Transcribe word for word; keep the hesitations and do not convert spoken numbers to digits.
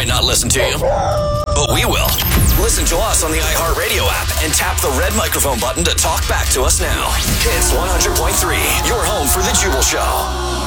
might not listen to you, but we will. Listen to us on the iHeartRadio app and tap the red microphone button to talk back to us now. Hits one hundred point three, your home for The Jubal Show.